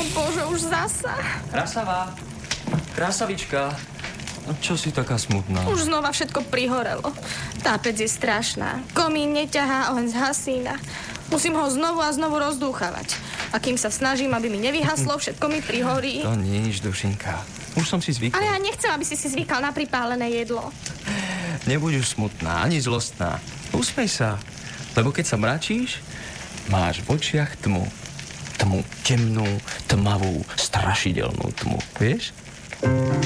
Bože, už zasa. Krásava, krásavička. No čo si taká smutná? Už znova všetko prihorelo. Tá pec je strašná. Komín neťahá, len zhasína. Musím ho znovu a znovu rozdúchavať. A kým sa snažím, aby mi nevyhaslo, všetko mi prihorí. To nič, dušinka. Už som si zvykol. Ale ja nechcem, aby si zvykal na pripálené jedlo. Nebuď už smutná, ani zlostná. Usmej sa, lebo keď sa mračíš, máš v očiach tmu. Tmu temnú, tmavú, strašidelnú tmu. Vieš?